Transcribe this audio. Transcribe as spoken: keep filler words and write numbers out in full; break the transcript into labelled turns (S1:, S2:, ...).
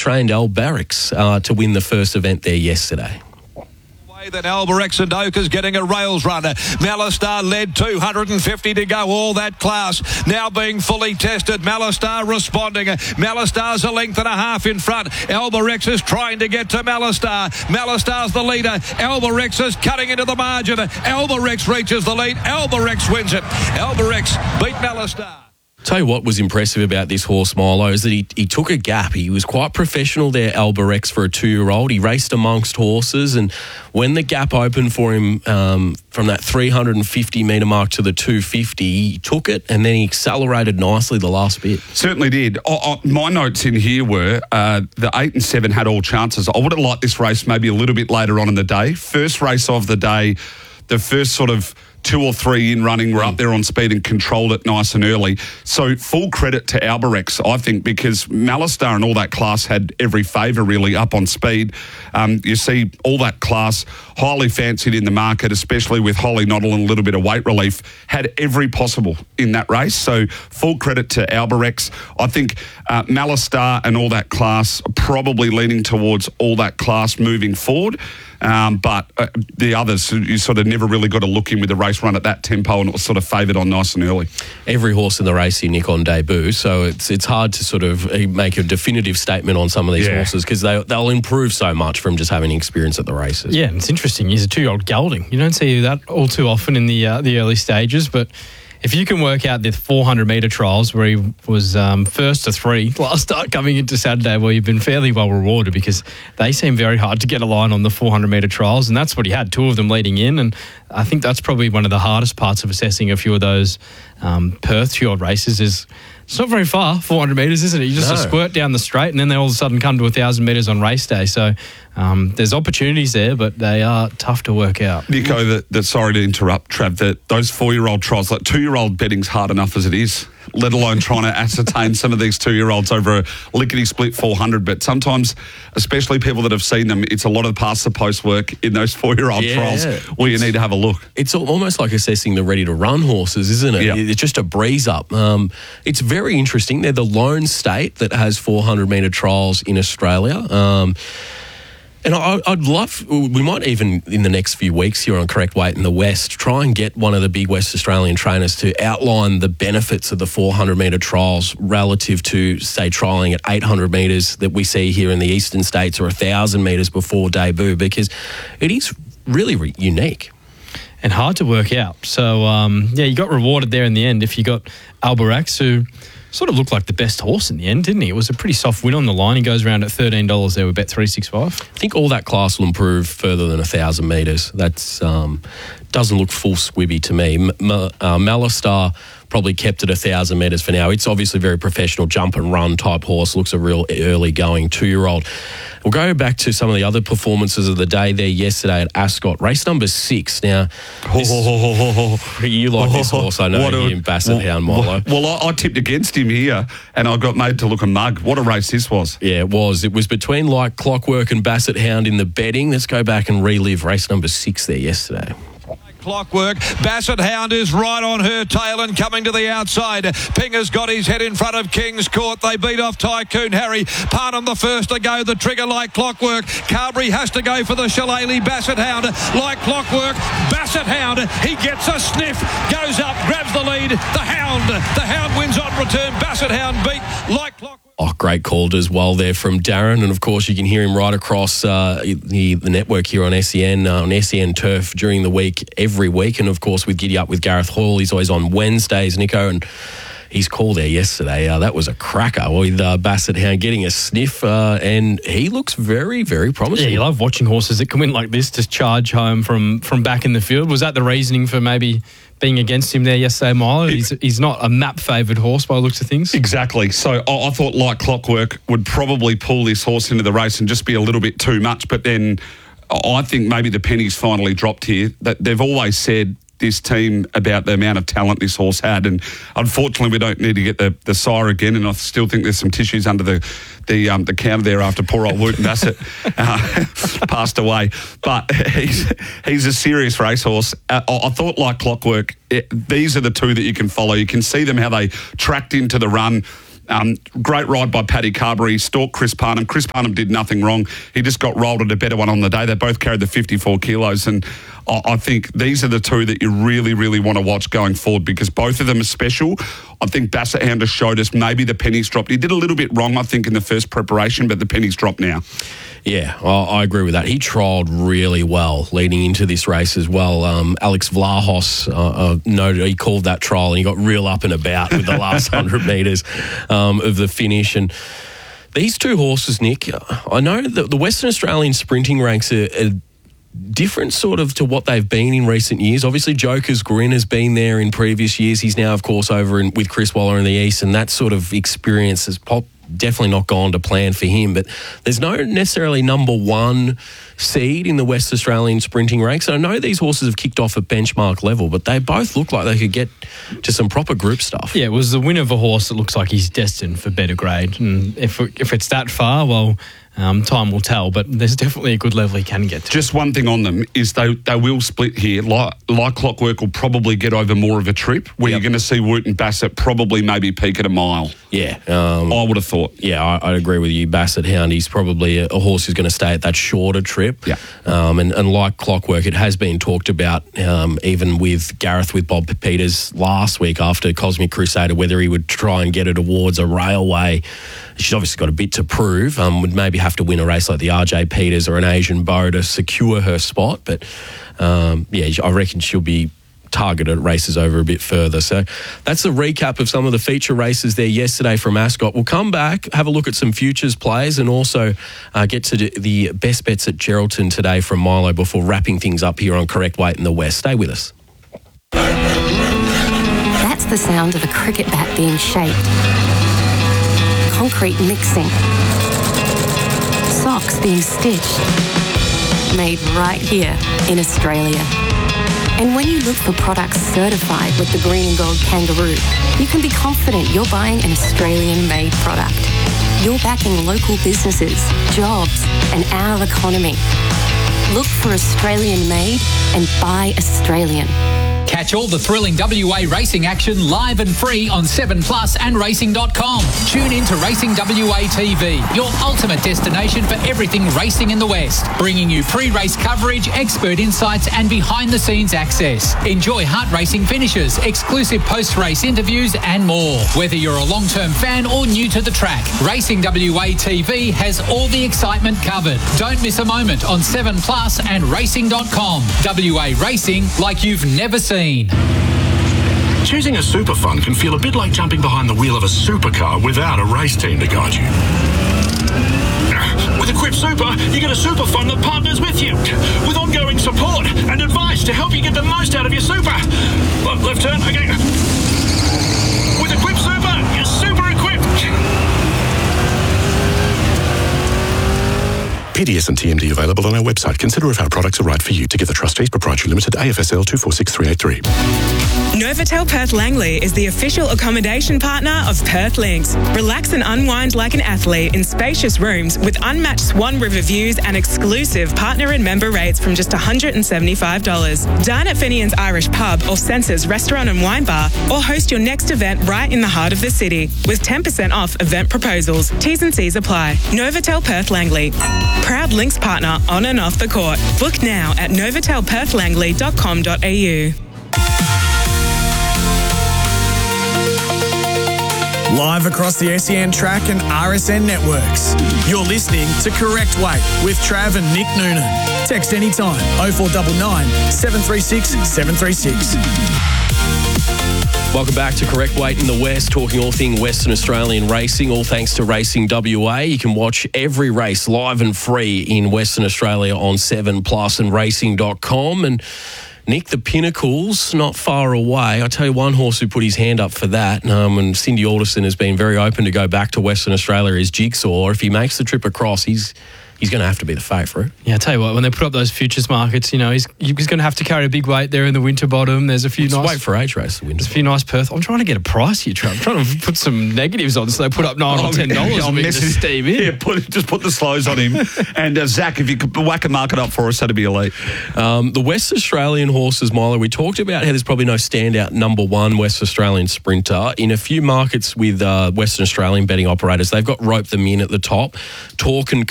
S1: trained Alberex uh, to win the first event there yesterday.
S2: Then Alberex and Oaker's getting a rails runner. Malistar led, two hundred fifty to go, all that class. Now being fully tested. Malistar responding. Malistar's a length and a half in front. Alberex is trying to get to Malistar. Malistar's the leader. Alberex is cutting into the margin. Alberex reaches the lead. Alberex wins it. Alberex beat Malistar.
S1: Tell you what was impressive about this horse, Milo, is that he, he took a gap. He was quite professional there, Alberex, for a two-year-old. He raced amongst horses, and when the gap opened for him um, from that three hundred fifty metre mark to the two fifty, he took it and then he accelerated nicely the last bit.
S3: Certainly did. Oh, oh, my notes in here were uh, the eight and seven had all chances. I would have liked this race maybe a little bit later on in the day. First race of the day, the first sort of two or three in running were up there on speed and controlled it nice and early. So full credit to Alberex, I think, because Malistar and all that class had every favour really up on speed. Um, you see all that class highly fancied in the market, especially with Holly Noddle and a little bit of weight relief, had every possible in that race. So full credit to Alberex. I think uh, Malistar and all that class probably leaning towards all that class moving forward. Um, but uh, the others, you sort of never really got a look in with the race run at that tempo, and it was sort of favoured on nice and early.
S1: Every horse in the race here, Nick, on debut, so it's it's hard to sort of make a definitive statement on some of these yeah. horses because they, they'll improve so much from just having experience at the races.
S4: Yeah, and it's interesting. He's a two-year-old gelding. You don't see that all too often in the uh, the early stages, but if you can work out the four hundred metre trials where he was um, first to three last start coming into Saturday, well, you've been fairly well rewarded because they seem very hard to get a line on the four hundred metre trials, and that's what he had, two of them leading in, and I think that's probably one of the hardest parts of assessing a few of those um, Perth two-year-old races is it's not very far, four hundred metres, isn't it? You just no. squirt down the straight and then they all of a sudden come to one thousand metres on race day. So um, there's opportunities there, but they are tough to work out.
S3: Nico, that, that, sorry to interrupt, Trav, that those four-year-old trials, like two-year-old betting's hard enough as it is, let alone trying to ascertain some of these two-year-olds over a lickety-split four hundred. But sometimes, especially people that have seen them, it's a lot of past-the-post work in those four-year-old
S1: yeah.
S3: trials where you need to have a look.
S1: It's almost like assessing the ready-to-run horses, isn't it?
S3: Yep.
S1: It's just a breeze-up. Um, it's very interesting. They're the lone state that has four hundred metre trials in Australia. Um And I, I'd love, we might even in the next few weeks here on Correct Weight in the West, try and get one of the big West Australian trainers to outline the benefits of the four hundred metre trials relative to, say, trialling at eight hundred metres that we see here in the eastern states or one thousand metres before debut, because it is really re- unique.
S4: And hard to work out. So, um, yeah, you got rewarded there in the end if you got Alberex, who sort of looked like the best horse in the end, didn't he? It was a pretty soft win on the line. He goes around at thirteen dollars there with Bet three sixty-five.
S1: I think all that class will improve further than one thousand metres. That's um, doesn't look full squibby to me. M- M- uh, Malistar probably kept it one thousand metres for now. It's obviously a very professional jump and run type horse. Looks a real early going two-year-old. We'll go back to some of the other performances of the day there yesterday at Ascot. Race number six. Now, this, you like this horse, I know,
S3: what a,
S1: here in Basset Hound, Milo.
S3: Well, well I, I tipped against him here and I got made to look a mug. What a race this was.
S1: Yeah, it was. It was between Like Clockwork and Basset Hound in the betting. Let's go back and relive race number six there yesterday.
S2: Clockwork. Basset Hound is right on her tail and coming to the outside. Pinger's got his head in front of King's Court. They beat off Tycoon Harry. Parnham the first to go. The trigger Like Clockwork. Carberry has to go for the Shillelagh. Basset Hound. Like Clockwork. Basset Hound. He gets a sniff. Goes up. Grabs the lead. The Hound. The Hound wins on return. Basset Hound beat Like Clockwork.
S1: Oh, great call as well there from Darren. And, of course, you can hear him right across uh, the, the network here on S E N, uh, on S E N Turf during the week, every week. And, of course, with Giddy Up with Gareth Hall, he's always on Wednesdays, Nico. And his call there yesterday, uh, that was a cracker with uh, Basset Hound getting a sniff. Uh, and he looks very, very promising.
S4: Yeah, you love watching horses that come in like this to charge home from, from back in the field. Was that the reasoning for maybe being against him there yesterday, Milo? He's, he's not a map-favoured horse by the looks of things.
S3: Exactly. So I, I thought Like Clockwork would probably pull this horse into the race and just be a little bit too much. But then I think maybe the pennies finally dropped here. That they've always said, this team, about the amount of talent this horse had, and unfortunately we don't need to get the, the sire again, and I still think there's some tissues under the the um, the counter there after poor old Wooten Bassett uh, passed away. But he's he's a serious racehorse. Uh, I, I thought Like Clockwork, it, these are the two that you can follow. You can see them how they tracked into the run. Um, great ride by Paddy Carberry, stalked Chris Parnham. Chris Parnham did nothing wrong. He just got rolled at a better one on the day. They both carried the fifty-four kilos, and I, I think these are the two that you really, really want to watch going forward because both of them are special. I think Bassett Hound has showed us maybe the pennies dropped. He did a little bit wrong, I think, in the first preparation, but the pennies dropped now.
S1: Yeah, I, I agree with that. He trialled really well leading into this race as well. Um, Alex Vlahos uh, uh, noted he called that trial and he got real up and about with the last one hundred metres um, of the finish. And these two horses, Nick, I know that the Western Australian sprinting ranks are, are different sort of to what they've been in recent years. Obviously, Joker's Grin has been there in previous years. He's now, of course, over in, with Chris Waller in the East, and that sort of experience has popped. Definitely not gone to plan for him, but there's no necessarily number one seed in the West Australian sprinting ranks. And I know these horses have kicked off at benchmark level, but they both look like they could get to some proper group stuff.
S4: Yeah, it was the win of a horse that looks like he's destined for better grade. And if if it's that far, well, um, time will tell, but there's definitely a good level he can get to.
S3: Just one thing on them is they, they will split here. Like, like Clockwork will probably get over more of a trip where yep. you're going to see Woot and Bassett probably maybe peak at a mile.
S1: Yeah. Um,
S3: I would have thought.
S1: Yeah, I, I'd agree with you. Bassett Hound, he's probably a, a horse who's going to stay at that shorter trip.
S3: Yeah.
S1: Um, and, and like Clockwork, it has been talked about um, even with Gareth, with Bob Peters last week after Cosmic Crusader, whether he would try and get it towards a railway. She's obviously got a bit to prove. Um, would maybe have to win a race like the R J Peters or an Asian Bow to secure her spot. But, um, yeah, I reckon she'll be targeted races over a bit further. So that's a recap of some of the feature races there yesterday from Ascot. We'll come back, have a look at some futures plays and also uh, get to the best bets at Geraldton today from Milo before wrapping things up here on Correct Weight in the West. Stay with us.
S5: That's the sound of a cricket bat being shaped. Concrete mixing. Socks being stitched. Made right here in Australia. And when you look for products certified with the green and gold kangaroo, you can be confident you're buying an Australian-made product. You're backing local businesses, jobs, and our economy. Look for Australian-made and buy Australian.
S6: Catch all the thrilling W A racing action live and free on seven plus and racing dot com. Tune in to Racing W A T V, your ultimate destination for everything racing in the West. Bringing you pre-race coverage, expert insights and behind-the-scenes access. Enjoy heart racing finishes, exclusive post-race interviews and more. Whether you're a long-term fan or new to the track, Racing W A T V has all the excitement covered. Don't miss a moment on seven plus and racing dot com. W A Racing like you've never seen.
S7: Choosing a super fund can feel a bit like jumping behind the wheel of a supercar without a race team to guide you. With Equip Super, you get a super fund that partners with you, with ongoing support and advice to help you get the most out of your super. Left turn, okay. With Equip Super, you're super equipped.
S8: P D S and T M D available on our website. Consider if our products are right for you. Together Trustees Proprietary Limited, A F S L two four six three eight three.
S9: Novotel Perth Langley is the official accommodation partner of Perth Links. Relax and unwind like an athlete in spacious rooms with unmatched Swan River views and exclusive partner and member rates from just one hundred seventy-five dollars. Dine at Fenian's Irish Pub or Senses Restaurant and Wine Bar, or host your next event right in the heart of the city with ten percent off event proposals. T's and C's apply. Novotel Perth Langley. Proud Links partner on and off the court. Book now at novotel perth langley dot com dot a u.
S10: Live across the S E N track and R S N networks. You're listening to Correct Weight with Trav and Nick Noonan. Text anytime oh four nine nine, seven three six, seven three six.
S1: Welcome back to Correct Weight in the West, talking all thing Western Australian racing, all thanks to Racing W A. You can watch every race live and free in Western Australia on seven plus and racing dot com. And Nick, the Pinnacle's not far away. I tell you one horse who put his hand up for that, um, and Cindy Alderson has been very open to go back to Western Australia, is Jigsaw. If he makes the trip across, he's he's going to have to be the favourite.
S4: Yeah, I tell you what, when they put up those futures markets, you know, he's, he's going to have to carry a big weight there in the winter bottom. There's a few
S1: Let's
S4: nice...
S1: wait for age race. The winter
S4: There's a few nice Perth. I'm trying to get a price here, Trump. I'm trying to put some negatives on so they put up nine
S3: Oh,
S4: or ten dollars
S3: yeah,
S4: and we can just steam in.
S3: Yeah, put, just put the slows on him. And uh, Zach, if you could whack a market up for us, that'd be elite.
S1: Um, the West Australian horses, Milo, we talked about how there's probably no standout number one West Australian sprinter. In a few markets with uh, Western Australian betting operators, they've got roped them in at the top. Talk and